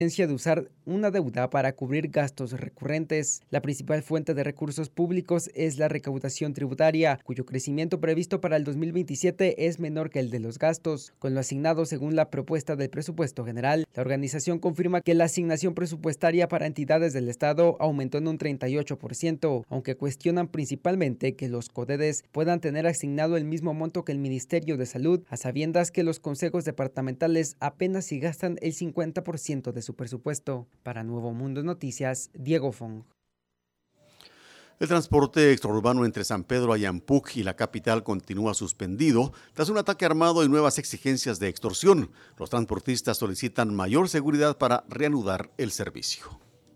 de usar una deuda para cubrir gastos recurrentes. La principal fuente de recursos públicos es la recaudación tributaria, cuyo crecimiento previsto para el 2027 es menor que el de los gastos. Con lo asignado según la propuesta del presupuesto general, la organización confirma que la asignación presupuestaria para entidades del Estado aumentó en un 38%, aunque cuestionan principalmente que los CODEDES puedan tener asignado el mismo monto que el Ministerio de Salud, a sabiendas que los consejos departamentales apenas si gastan el 50% de su presupuesto. Para Nuevo Mundo Noticias, Diego Fong. El transporte extraurbano entre San Pedro Ayampuc y la capital continúa suspendido tras un ataque armado y nuevas exigencias de extorsión. Los transportistas solicitan mayor seguridad para reanudar el servicio.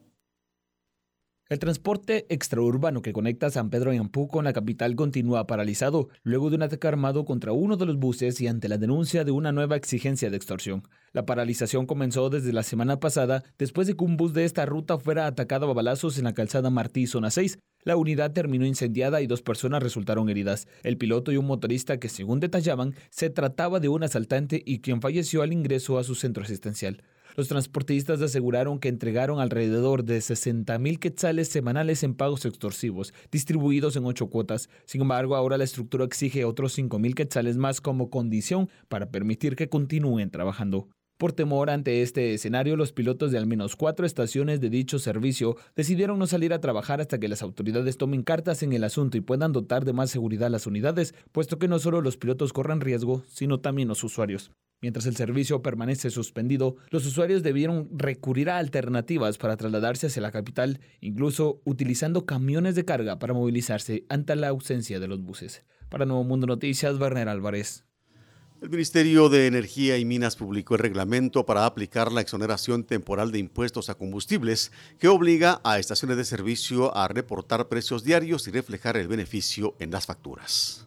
El transporte extraurbano que conecta San Pedro Ayampuc con la capital continúa paralizado luego de un ataque armado contra uno de los buses y ante la denuncia de una nueva exigencia de extorsión. La paralización comenzó desde la semana pasada después de que un bus de esta ruta fuera atacado a balazos en la calzada Martí, zona 6. La unidad terminó incendiada y 2 personas resultaron heridas. El piloto y un motorista que, según detallaban, se trataba de un asaltante y quien falleció al ingreso a su centro asistencial. Los transportistas aseguraron que entregaron alrededor de 60,000 quetzales semanales en pagos extorsivos, distribuidos en 8 cuotas. Sin embargo, ahora la estructura exige otros 5,000 quetzales más como condición para permitir que continúen trabajando. Por temor ante este escenario, los pilotos de al menos 4 estaciones de dicho servicio decidieron no salir a trabajar hasta que las autoridades tomen cartas en el asunto y puedan dotar de más seguridad a las unidades, puesto que no solo los pilotos corren riesgo, sino también los usuarios. Mientras el servicio permanece suspendido, los usuarios debieron recurrir a alternativas para trasladarse hacia la capital, incluso utilizando camiones de carga para movilizarse ante la ausencia de los buses. Para Nuevo Mundo Noticias, Werner Álvarez. El Ministerio de Energía y Minas publicó el reglamento para aplicar la exoneración temporal de impuestos a combustibles que obliga a estaciones de servicio a reportar precios diarios y reflejar el beneficio en las facturas.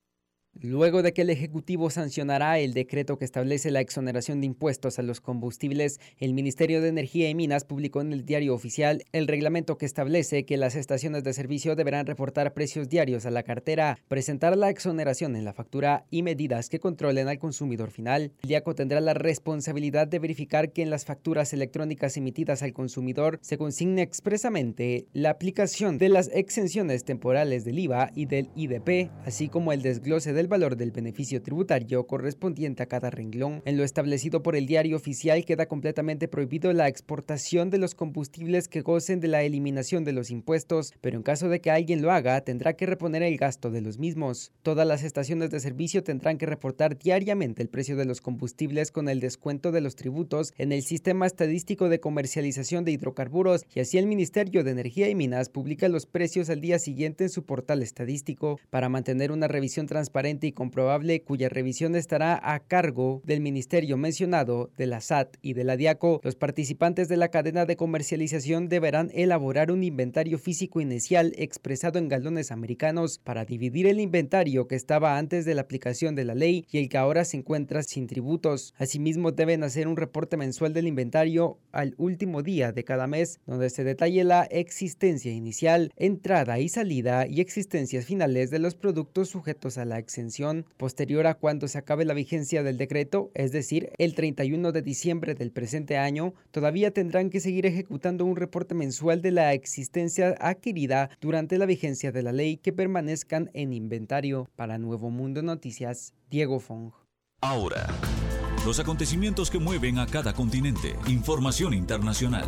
Luego de que el Ejecutivo sancionará el decreto que establece la exoneración de impuestos a los combustibles, el Ministerio de Energía y Minas publicó en el Diario Oficial el reglamento que establece que las estaciones de servicio deberán reportar precios diarios a la cartera, presentar la exoneración en la factura y medidas que controlen al consumidor final. El DIACO tendrá la responsabilidad de verificar que en las facturas electrónicas emitidas al consumidor se consigne expresamente la aplicación de las exenciones temporales del IVA y del IDP, así como el desglose del valor del beneficio tributario correspondiente a cada renglón. En lo establecido por el Diario Oficial queda completamente prohibido la exportación de los combustibles que gocen de la eliminación de los impuestos, pero en caso de que alguien lo haga, tendrá que reponer el gasto de los mismos. Todas las estaciones de servicio tendrán que reportar diariamente el precio de los combustibles con el descuento de los tributos en el Sistema Estadístico de Comercialización de Hidrocarburos, y así el Ministerio de Energía y Minas publica los precios al día siguiente en su portal estadístico. Para mantener una revisión transparente y comprobable, cuya revisión estará a cargo del ministerio mencionado, de la SAT y de la DIACO, los participantes de la cadena de comercialización deberán elaborar un inventario físico inicial expresado en galones americanos para dividir el inventario que estaba antes de la aplicación de la ley y el que ahora se encuentra sin tributos. Asimismo, deben hacer un reporte mensual del inventario al último día de cada mes, donde se detalle la existencia inicial, entrada y salida y existencias finales de los productos sujetos a la exención. Posterior a cuando se acabe la vigencia del decreto, es decir, el 31 de diciembre del presente año, todavía tendrán que seguir ejecutando un reporte mensual de la existencia adquirida durante la vigencia de la ley que permanezcan en inventario. Para Nuevo Mundo Noticias, Diego Fong. Ahora, los acontecimientos que mueven a cada continente. Información internacional.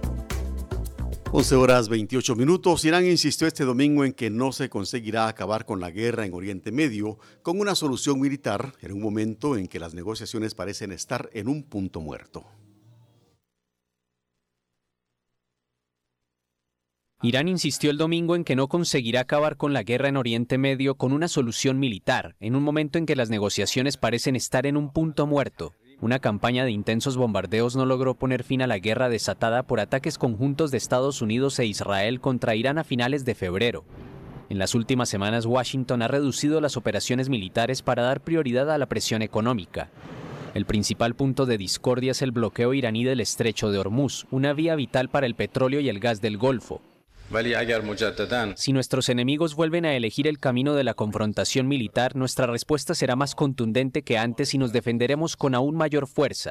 11:28. Irán insistió este domingo en que no se conseguirá acabar con la guerra en Oriente Medio con una solución militar en un momento en que las negociaciones parecen estar en un punto muerto. Irán insistió el domingo en que no conseguirá acabar con la guerra en Oriente Medio con una solución militar en un momento en que las negociaciones parecen estar en un punto muerto. Una campaña de intensos bombardeos no logró poner fin a la guerra desatada por ataques conjuntos de Estados Unidos e Israel contra Irán a finales de febrero. En las últimas semanas, Washington ha reducido las operaciones militares para dar prioridad a la presión económica. El principal punto de discordia es el bloqueo iraní del estrecho de Hormuz, una vía vital para el petróleo y el gas del Golfo. Si nuestros enemigos vuelven a elegir el camino de la confrontación militar, nuestra respuesta será más contundente que antes y nos defenderemos con aún mayor fuerza.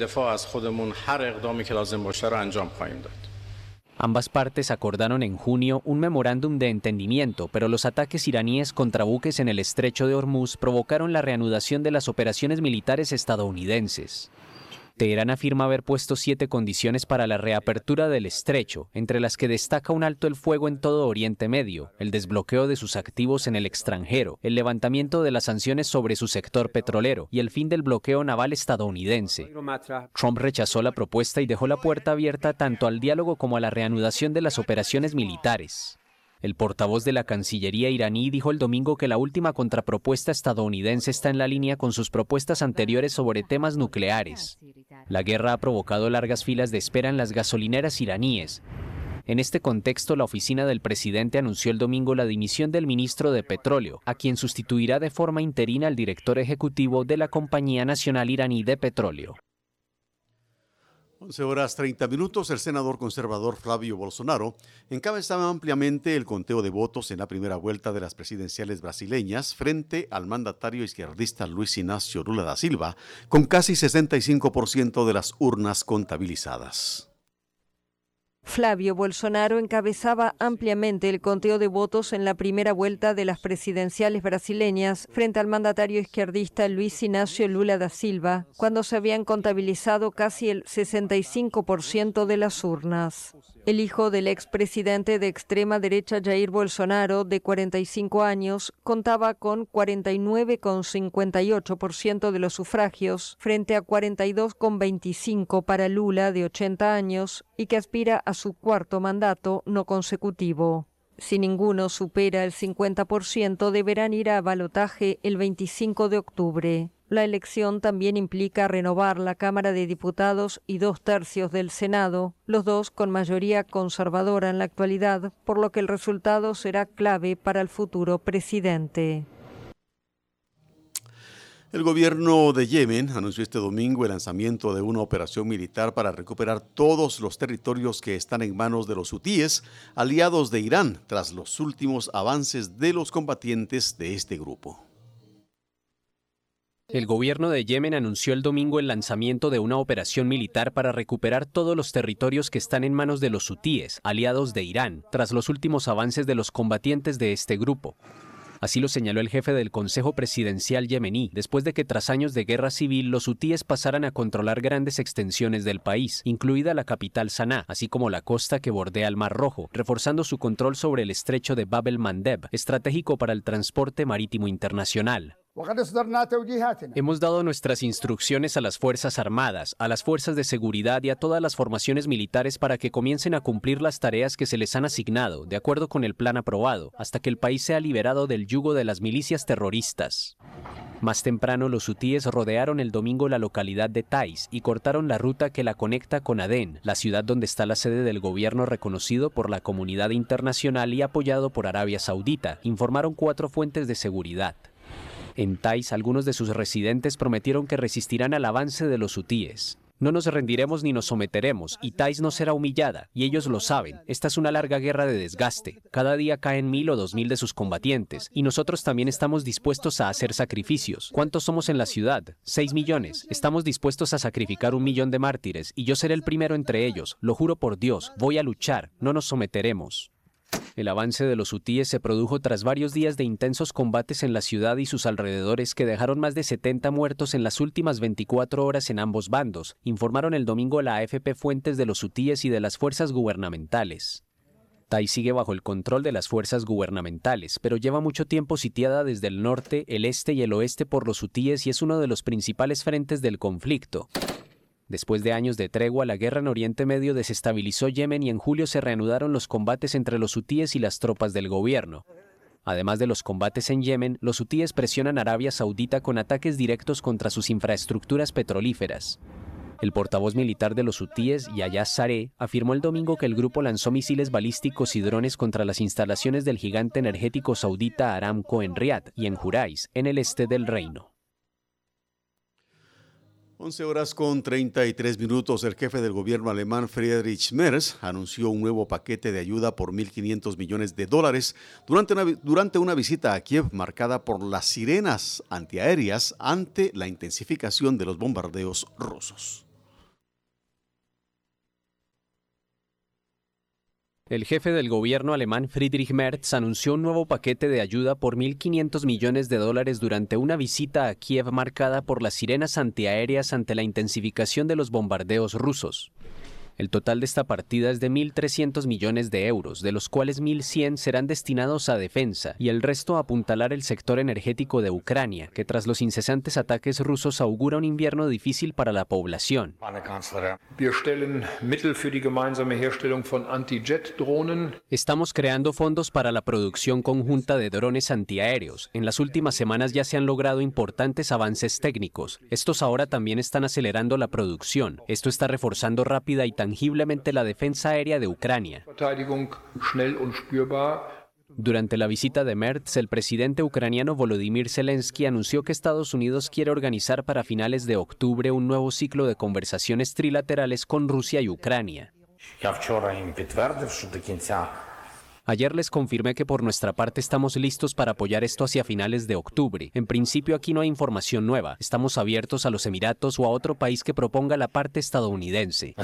Ambas partes acordaron en junio un memorándum de entendimiento, pero los ataques iraníes contra buques en el estrecho de Hormuz provocaron la reanudación de las operaciones militares estadounidenses. Teherán afirma haber puesto 7 condiciones para la reapertura del estrecho, entre las que destaca un alto el fuego en todo Oriente Medio, el desbloqueo de sus activos en el extranjero, el levantamiento de las sanciones sobre su sector petrolero y el fin del bloqueo naval estadounidense. Trump rechazó la propuesta y dejó la puerta abierta tanto al diálogo como a la reanudación de las operaciones militares. El portavoz de la Cancillería iraní dijo el domingo que la última contrapropuesta estadounidense está en la línea con sus propuestas anteriores sobre temas nucleares. La guerra ha provocado largas filas de espera en las gasolineras iraníes. En este contexto, la oficina del presidente anunció el domingo la dimisión del ministro de Petróleo, a quien sustituirá de forma interina al director ejecutivo de la Compañía Nacional Iraní de Petróleo. 11:30. El senador conservador Flavio Bolsonaro encabezaba ampliamente el conteo de votos en la primera vuelta de las presidenciales brasileñas frente al mandatario izquierdista Luis Inácio Lula da Silva, con casi 65% de las urnas contabilizadas. Flavio Bolsonaro encabezaba ampliamente el conteo de votos en la primera vuelta de las presidenciales brasileñas frente al mandatario izquierdista Luis Inácio Lula da Silva, cuando se habían contabilizado casi el 65% de las urnas. El hijo del expresidente de extrema derecha Jair Bolsonaro, de 45 años, contaba con 49,58% de los sufragios, frente a 42,25% para Lula, de 80 años, y que aspira a su cuarto mandato no consecutivo. Si ninguno supera el 50%, deberán ir a balotaje el 25 de octubre. La elección también implica renovar la Cámara de Diputados y 2/3 del Senado, los dos con mayoría conservadora en la actualidad, por lo que el resultado será clave para el futuro presidente. El gobierno de Yemen anunció este domingo el lanzamiento de una operación militar para recuperar todos los territorios que están en manos de los hutíes, aliados de Irán, tras los últimos avances de los combatientes de este grupo. El gobierno de Yemen anunció el domingo el lanzamiento de una operación militar para recuperar todos los territorios que están en manos de los hutíes, aliados de Irán, tras los últimos avances de los combatientes de este grupo. Así lo señaló el jefe del Consejo Presidencial yemení, después de que tras años de guerra civil los hutíes pasaran a controlar grandes extensiones del país, incluida la capital Saná, así como la costa que bordea el Mar Rojo, reforzando su control sobre el estrecho de Bab el-Mandeb, estratégico para el transporte marítimo internacional. Hemos dado nuestras instrucciones a las Fuerzas Armadas, a las Fuerzas de Seguridad y a todas las formaciones militares para que comiencen a cumplir las tareas que se les han asignado, de acuerdo con el plan aprobado, hasta que el país sea liberado del yugo de las milicias terroristas. Más temprano, los hutíes rodearon el domingo la localidad de Taiz y cortaron la ruta que la conecta con Adén, la ciudad donde está la sede del gobierno reconocido por la comunidad internacional y apoyado por Arabia Saudita, informaron 4 fuentes de seguridad. En Taiz, algunos de sus residentes prometieron que resistirán al avance de los hutíes. No nos rendiremos ni nos someteremos, y Taiz no será humillada, y ellos lo saben. Esta es una larga guerra de desgaste. Cada día caen 1,000 o 2,000 de sus combatientes, y nosotros también estamos dispuestos a hacer sacrificios. ¿Cuántos somos en la ciudad? 6 millones. Estamos dispuestos a sacrificar 1 millón de mártires, y yo seré el primero entre ellos. Lo juro por Dios, voy a luchar, no nos someteremos. El avance de los hutíes se produjo tras varios días de intensos combates en la ciudad y sus alrededores que dejaron más de 70 muertos en las últimas 24 horas en ambos bandos, informaron el domingo la AFP fuentes de los hutíes y de las fuerzas gubernamentales. Taiz sigue bajo el control de las fuerzas gubernamentales, pero lleva mucho tiempo sitiada desde el norte, el este y el oeste por los hutíes y es uno de los principales frentes del conflicto. Después de años de tregua, la guerra en Oriente Medio desestabilizó Yemen y en julio se reanudaron los combates entre los hutíes y las tropas del gobierno. Además de los combates en Yemen, los hutíes presionan a Arabia Saudita con ataques directos contra sus infraestructuras petrolíferas. El portavoz militar de los hutíes, Yahya Saree, afirmó el domingo que el grupo lanzó misiles balísticos y drones contra las instalaciones del gigante energético saudita Aramco en Riad y en Jurais, en el este del reino. 11:33. El jefe del gobierno alemán Friedrich Merz anunció un nuevo paquete de ayuda por $1.500 millones durante una visita a Kiev marcada por las sirenas antiaéreas ante la intensificación de los bombardeos rusos. El jefe del gobierno alemán Friedrich Merz anunció un nuevo paquete de ayuda por $1.500 millones durante una visita a Kiev marcada por las sirenas antiaéreas ante la intensificación de los bombardeos rusos. El total de esta partida es de 1.300 millones de euros, de los cuales 1.100 serán destinados a defensa y el resto a apuntalar el sector energético de Ucrania, que tras los incesantes ataques rusos augura un invierno difícil para la población. Estamos creando fondos para la producción conjunta de drones antiaéreos. En las últimas semanas ya se han logrado importantes avances técnicos. Estos ahora también están acelerando la producción. Esto está reforzando rápida y tangiblemente la defensa aérea de Ucrania. Durante la visita de Merz, el presidente ucraniano Volodymyr Zelensky anunció que Estados Unidos quiere organizar para finales de octubre un nuevo ciclo de conversaciones trilaterales con Rusia y Ucrania. Ayer les confirmé que por nuestra parte estamos listos para apoyar esto hacia finales de octubre. En principio aquí no hay información nueva. Estamos abiertos a los Emiratos o a otro país que proponga la parte estadounidense.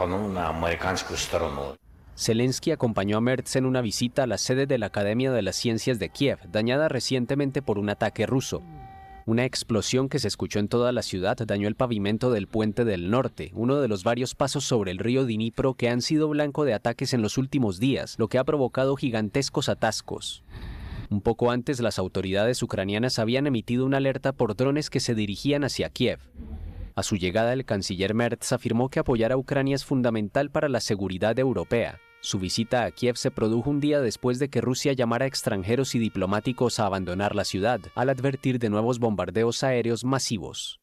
Zelensky acompañó a Merz en una visita a la sede de la Academia de las Ciencias de Kiev, dañada recientemente por un ataque ruso. Una explosión que se escuchó en toda la ciudad dañó el pavimento del Puente del Norte, uno de los varios pasos sobre el río Dnipro que han sido blanco de ataques en los últimos días, lo que ha provocado gigantescos atascos. Un poco antes, las autoridades ucranianas habían emitido una alerta por drones que se dirigían hacia Kiev. A su llegada, el canciller Merz afirmó que apoyar a Ucrania es fundamental para la seguridad europea. Su visita a Kiev se produjo un día después de que Rusia llamara a extranjeros y diplomáticos a abandonar la ciudad, al advertir de nuevos bombardeos aéreos masivos.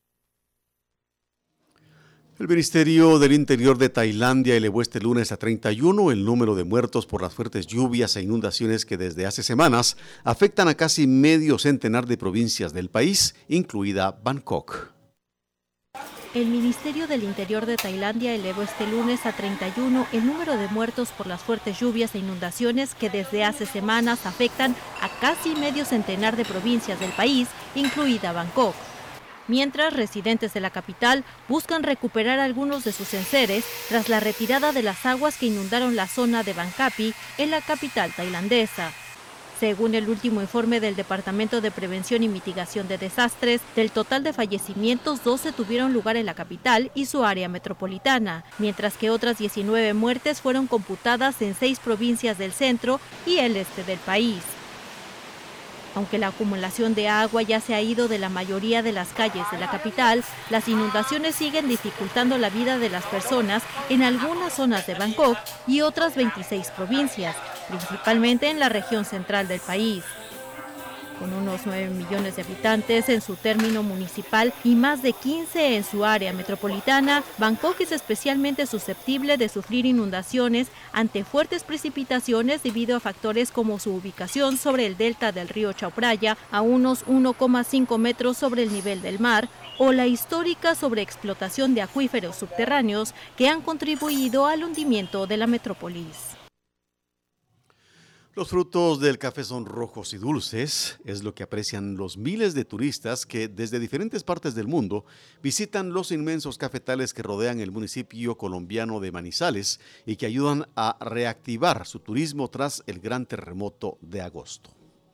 El Ministerio del Interior de Tailandia elevó este lunes a 31 el número de muertos por las fuertes lluvias e inundaciones que desde hace semanas afectan a casi medio centenar de provincias del país, incluida Bangkok. El Ministerio del Interior de Tailandia elevó este lunes a 31 el número de muertos por las fuertes lluvias e inundaciones que desde hace semanas afectan a casi medio centenar de provincias del país, incluida Bangkok. Mientras, residentes de la capital buscan recuperar algunos de sus enseres tras la retirada de las aguas que inundaron la zona de Bang Kapi en la capital tailandesa. Según el último informe del Departamento de Prevención y Mitigación de Desastres, del total de fallecimientos, 12 tuvieron lugar en la capital y su área metropolitana, mientras que otras 19 muertes fueron computadas en 6 provincias del centro y el este del país. Aunque la acumulación de agua ya se ha ido de la mayoría de las calles de la capital, las inundaciones siguen dificultando la vida de las personas en algunas zonas de Bangkok y otras 26 provincias, principalmente en la región central del país. Con unos 9 millones de habitantes en su término municipal y más de 15 en su área metropolitana, Bangkok es especialmente susceptible de sufrir inundaciones ante fuertes precipitaciones debido a factores como su ubicación sobre el delta del río Chao Phraya a unos 1,5 metros sobre el nivel del mar o la histórica sobreexplotación de acuíferos subterráneos que han contribuido al hundimiento de la metrópolis. Los frutos del café son rojos y dulces, es lo que aprecian los miles de turistas que desde diferentes partes del mundo visitan los inmensos cafetales que rodean el municipio colombiano de Manizales y que ayudan a reactivar su turismo tras el gran terremoto de agosto.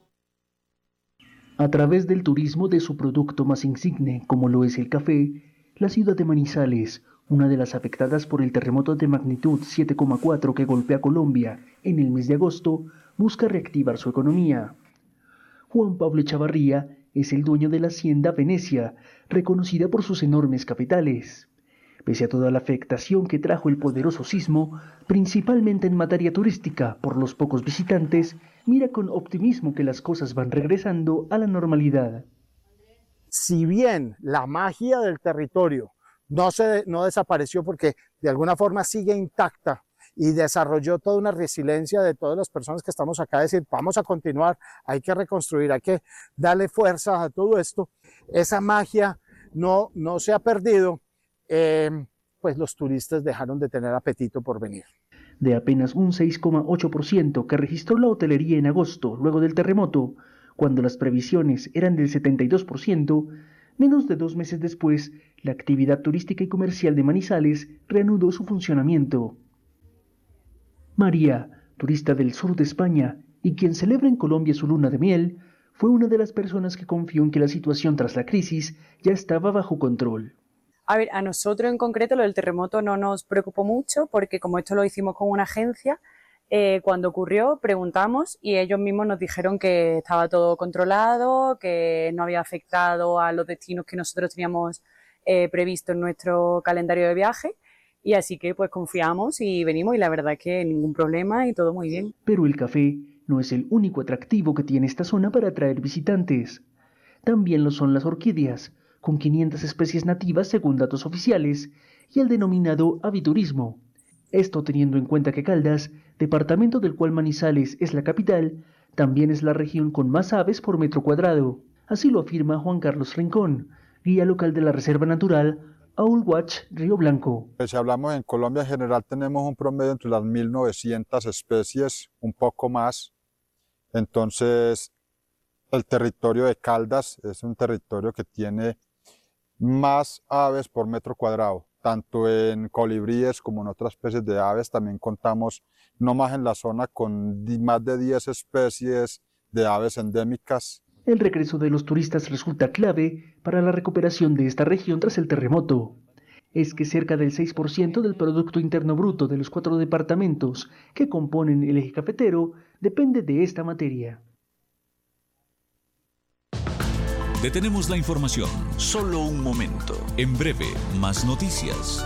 A través del turismo de su producto más insigne, como lo es el café, la ciudad de Manizales, una de las afectadas por el terremoto de magnitud 7,4 que golpea Colombia en el mes de agosto, busca reactivar su economía. Juan Pablo Echavarría es el dueño de la hacienda Venecia, reconocida por sus enormes capitales. Pese a toda la afectación que trajo el poderoso sismo, principalmente en materia turística por los pocos visitantes, mira con optimismo que las cosas van regresando a la normalidad. Si bien la magia del territorio no desapareció porque de alguna forma sigue intacta, y desarrolló toda una resiliencia de todas las personas que estamos acá, decir, vamos a continuar, hay que reconstruir, hay que darle fuerza a todo esto. Esa magia no se ha perdido, pues los turistas dejaron de tener apetito por venir. De apenas un 6,8% que registró la hotelería en agosto luego del terremoto, cuando las previsiones eran del 72%, menos de 2 meses después, la actividad turística y comercial de Manizales reanudó su funcionamiento. María, turista del sur de España y quien celebra en Colombia su luna de miel, fue una de las personas que confió en que la situación tras la crisis ya estaba bajo control. A ver, a nosotros en concreto lo del terremoto no nos preocupó mucho porque como esto lo hicimos con una agencia, cuando ocurrió preguntamos y ellos mismos nos dijeron que estaba todo controlado, que no había afectado a los destinos que nosotros teníamos previsto en nuestro calendario de viaje y así que pues confiamos y venimos y la verdad es que ningún problema y todo muy bien. Pero el café no es el único atractivo que tiene esta zona para atraer visitantes. También lo son las orquídeas, con 500 especies nativas según datos oficiales, y el denominado aviturismo. Esto teniendo en cuenta que Caldas, departamento del cual Manizales es la capital, también es la región con más aves por metro cuadrado. Así lo afirma Juan Carlos Rincón, guía local de la Reserva Natural Owl Watch Río Blanco. Si hablamos en Colombia en general tenemos un promedio entre las 1.900 especies, un poco más. Entonces el territorio de Caldas es un territorio que tiene más aves por metro cuadrado, tanto en colibríes como en otras especies de aves. También contamos, no más en la zona, con más de 10 especies de aves endémicas. El regreso de los turistas resulta clave para la recuperación de esta región tras el terremoto. Es que cerca del 6% del Producto Interno Bruto de los 4 departamentos que componen el eje cafetero depende de esta materia. Detenemos la información, solo un momento. En breve, más noticias.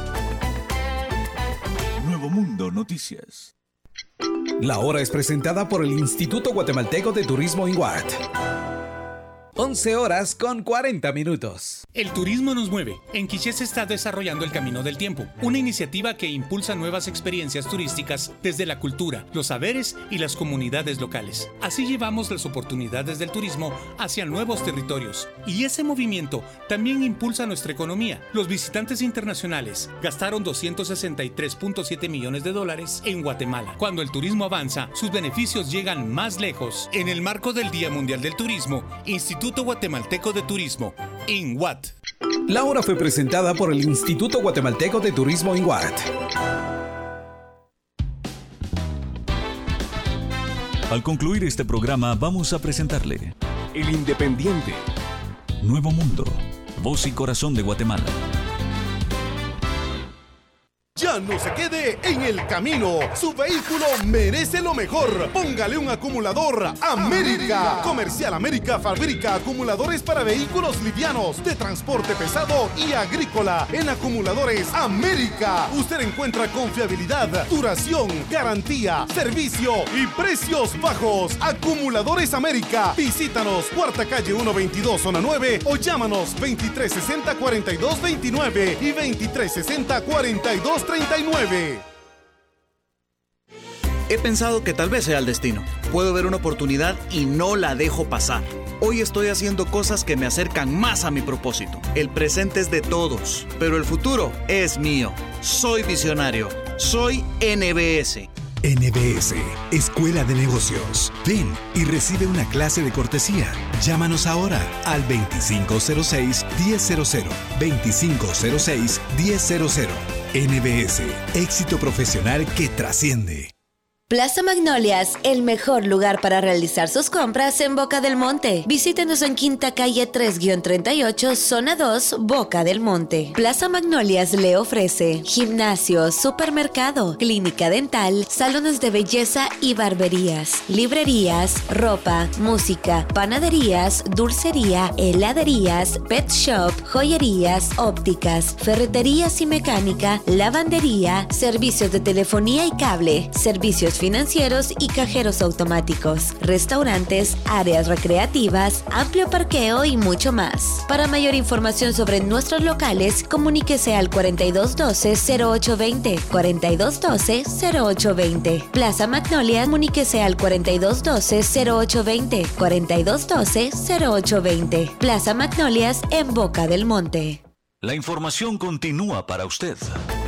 Nuevo Mundo Noticias. La hora es presentada por el Instituto Guatemalteco de Turismo INGUAT. 11 horas con 40 minutos. El turismo nos mueve. En Quiché se está desarrollando el Camino del Tiempo, una iniciativa que impulsa nuevas experiencias turísticas desde la cultura, los saberes y las comunidades locales. Así llevamos las oportunidades del turismo hacia nuevos territorios. Y ese movimiento también impulsa nuestra economía. Los visitantes internacionales gastaron $263.7 millones en Guatemala. Cuando el turismo avanza, sus beneficios llegan más lejos. En el marco del Día Mundial del Turismo, Instituto Guatemalteco de Turismo, INGUAT. La hora fue presentada por el Instituto Guatemalteco de Turismo INGUAT. Al concluir este programa vamos a presentarle El Independiente, Nuevo Mundo, voz y corazón de Guatemala. Ya no se quede en el camino. Su vehículo merece lo mejor. Póngale un acumulador América. Comercial América fabrica acumuladores para vehículos livianos, de transporte pesado y agrícola. En Acumuladores América usted encuentra confiabilidad, duración, garantía, servicio y precios bajos. Acumuladores América. Visítanos, Cuarta Calle 122, Zona 9 o llámanos 2360-4229 y 2360-4239. He pensado que tal vez sea el destino. Puedo ver una oportunidad y no la dejo pasar. Hoy estoy haciendo cosas que me acercan más a mi propósito. El presente es de todos, pero el futuro es mío. Soy visionario. Soy NBS. NBS, Escuela de Negocios. Ven y recibe una clase de cortesía. Llámanos ahora al 2506-1000. 2506-1000. NBS, éxito profesional que trasciende. Plaza Magnolias, el mejor lugar para realizar sus compras en Boca del Monte. Visítenos en Quinta Calle 3-38, Zona 2, Boca del Monte. Plaza Magnolias le ofrece gimnasio, supermercado, clínica dental, salones de belleza y barberías, librerías, ropa, música, panaderías, dulcería, heladerías, pet shop, joyerías, ópticas, ferreterías y mecánica, lavandería, servicios de telefonía y cable, servicios financieros y cajeros automáticos, restaurantes, áreas recreativas, amplio parqueo y mucho más. Para mayor información sobre nuestros locales, comuníquese al 4212-0820, 4212-0820. Plaza Magnolia, comuníquese al 4212-0820, 4212-0820. Plaza Magnolias en Boca del Monte. La información continúa para usted.